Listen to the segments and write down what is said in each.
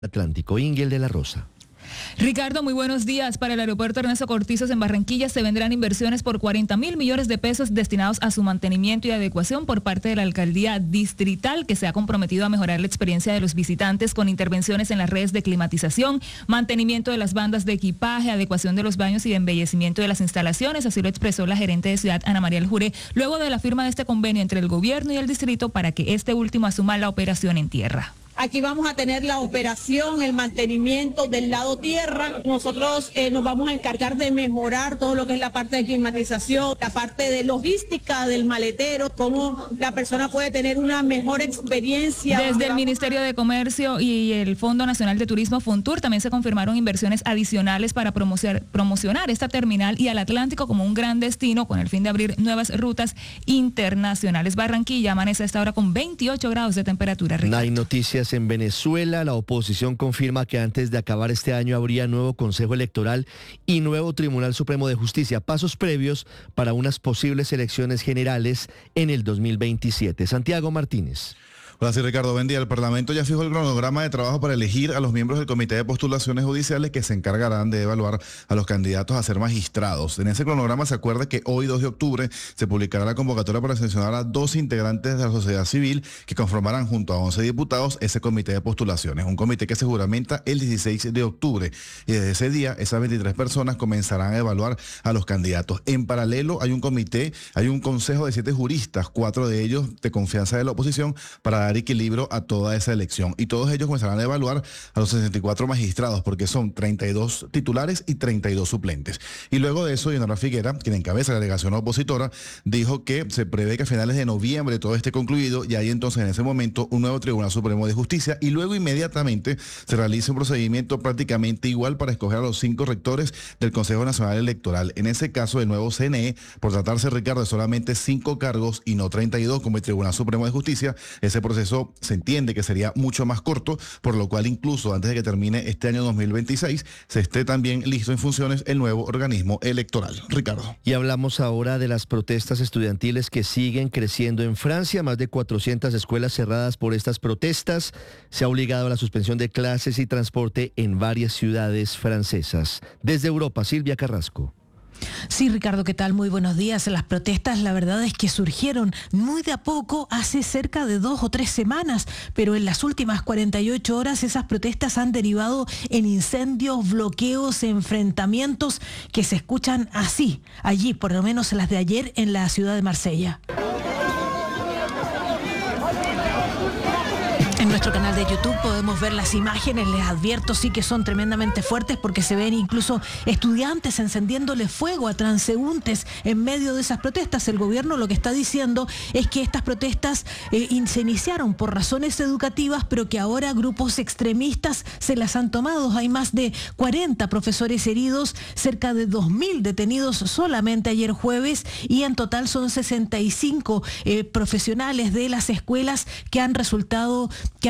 Atlántico. Ingel de la Rosa. Ricardo, muy buenos días. Para el aeropuerto Ernesto Cortizos en Barranquilla se vendrán inversiones por 40.000 millones de pesos destinados a su mantenimiento y adecuación por parte de la alcaldía distrital, que se ha comprometido a mejorar la experiencia de los visitantes con intervenciones en las redes de climatización, mantenimiento de las bandas de equipaje, adecuación de los baños y embellecimiento de las instalaciones. Así lo expresó la gerente de Ciudad, Ana María Aljure, luego de la firma de este convenio entre el gobierno y el distrito para que este último asuma la operación en tierra. Aquí vamos a tener la operación, el mantenimiento del lado tierra. Nosotros nos vamos a encargar de mejorar todo lo que es la parte de climatización, la parte de logística del maletero, cómo la persona puede tener una mejor experiencia. Desde el Ministerio de Comercio y el Fondo Nacional de Turismo Funtur también se confirmaron inversiones adicionales para promocionar esta terminal y al Atlántico como un gran destino con el fin de abrir nuevas rutas internacionales. Barranquilla amanece a esta hora con 28 grados de temperatura. No hay noticias en Venezuela. La oposición confirma que antes de acabar este año habría nuevo Consejo Electoral y nuevo Tribunal Supremo de Justicia, pasos previos para unas posibles elecciones generales en el 2027. Santiago Martínez. Hola, sí, Ricardo, buen día. El Parlamento ya fijó el cronograma de trabajo para elegir a los miembros del Comité de Postulaciones Judiciales que se encargarán de evaluar a los candidatos a ser magistrados. En ese cronograma se acuerda que hoy, 2 de octubre, se publicará la convocatoria para seleccionar a 2 integrantes de la sociedad civil que conformarán junto a 11 diputados ese Comité de Postulaciones, un comité que se juramenta el 16 de octubre. Y desde ese día, esas 23 personas comenzarán a evaluar a los candidatos. En paralelo, hay un consejo de 7 juristas, 4 de ellos de confianza de la oposición, para dar equilibrio a toda esa elección. Y todos ellos comenzarán a evaluar a los 64 magistrados, porque son 32 titulares y 32 suplentes. Y luego de eso, Dinora Figuera, quien encabeza la delegación opositora, dijo que se prevé que a finales de noviembre todo esté concluido y hay entonces en ese momento un nuevo Tribunal Supremo de Justicia y luego inmediatamente se realice un procedimiento prácticamente igual para escoger a los 5 rectores del Consejo Nacional Electoral. En ese caso, el nuevo CNE, por tratarse, Ricardo, de solamente 5 cargos y no 32 como el Tribunal Supremo de Justicia, ese proceso se entiende que sería mucho más corto, por lo cual incluso antes de que termine este año 2026 se esté también listo en funciones el nuevo organismo electoral. Ricardo. Y hablamos ahora de las protestas estudiantiles que siguen creciendo en Francia. Más de 400 escuelas cerradas por estas protestas. Se ha obligado a la suspensión de clases y transporte en varias ciudades francesas. Desde Europa, Silvia Carrasco. Sí, Ricardo, ¿qué tal? Muy buenos días. Las protestas, la verdad es que surgieron muy de a poco hace cerca de 2 o 3 semanas, pero en las últimas 48 horas esas protestas han derivado en incendios, bloqueos, enfrentamientos que se escuchan así, allí, por lo menos las de ayer en la ciudad de Marsella. En nuestro canal de YouTube podemos ver las imágenes, les advierto sí que son tremendamente fuertes porque se ven incluso estudiantes encendiéndole fuego a transeúntes en medio de esas protestas. El gobierno lo que está diciendo es que estas protestas se iniciaron por razones educativas, pero que ahora grupos extremistas se las han tomado. Hay más de 40 profesores heridos, cerca de 2.000 detenidos solamente ayer jueves y en total son 65 profesionales de las escuelas que han resultado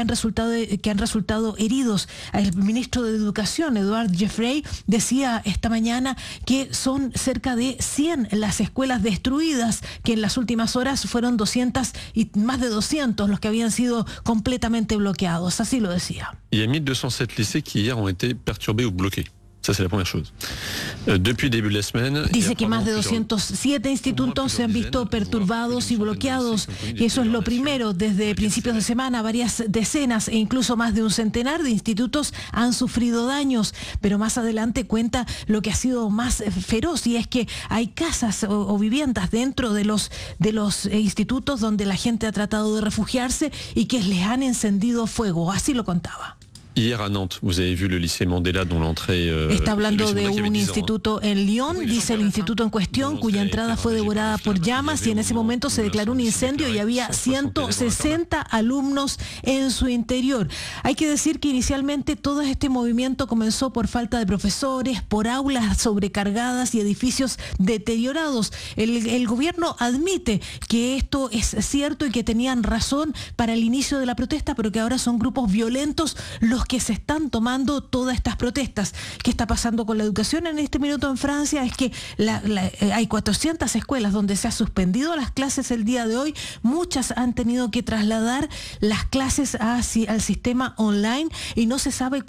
heridos. El ministro de Educación, Edouard Geoffrey, decía esta mañana que son cerca de 100 las escuelas destruidas, que en las últimas horas fueron 200 y más de 200 los que habían sido completamente bloqueados. Así lo decía. Il y a 1207 lycées qui hier ont été perturbés ou bloqués. Ça, c'est la première chose. Depuis le début de la semaine, dice que más de 207 institutos se han visto perturbados y bloqueados. Y eso es lo primero. Desde principios de semana, varias decenas e incluso más de un centenar de institutos han sufrido daños. Pero más adelante cuenta lo que ha sido más feroz, y es que hay casas o viviendas dentro de los institutos donde la gente ha tratado de refugiarse y que les han encendido fuego. Así lo contaba. Hier à Nantes, vous avez vu le lycée Mandela dont l'entrée... Está hablando de un instituto en Lyon, dice el instituto en cuestión, cuya entrada fue devorada por llamas y en ese momento se declaró un incendio y había 160 alumnos en su interior. Hay que decir que inicialmente todo este movimiento comenzó por falta de profesores, por aulas sobrecargadas y edificios deteriorados. El gobierno admite que esto es cierto y que tenían razón para el inicio de la protesta, pero que ahora son grupos violentos los los que se están tomando todas estas protestas. ¿Qué está pasando con la educación en este minuto en Francia? Es que hay 400 escuelas donde se ha suspendido las clases el día de hoy. Muchas han tenido que trasladar las clases al sistema online y no se sabe